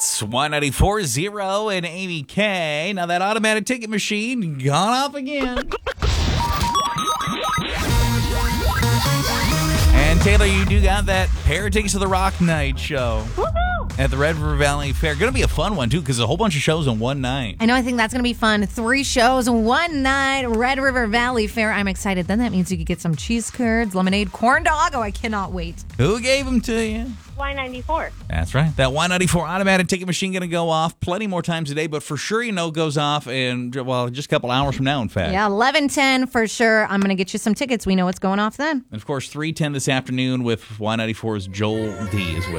It's Y94.0 and Amy K. Now that automatic ticket machine gone off again. And Taylor, you do got that pair of tickets to the Rock Night show. Woohoo! At the Red River Valley Fair. Going to be a fun one, too, because a whole bunch of shows on one night. I know, I think that's going to be fun. 3 shows, 1 night, Red River Valley Fair. I'm excited. Then that means you could get some cheese curds, lemonade, corn dog. Oh, I cannot wait. Who gave them to you? Y94. That's right. That Y94 automatic ticket machine going to go off plenty more times a day, but for sure goes off in, just a couple hours from now, in fact. Yeah, 11:10 for sure. I'm going to get you some tickets. We know what's going off then. And, of course, 3:10 this afternoon with Y94's Joel D as well.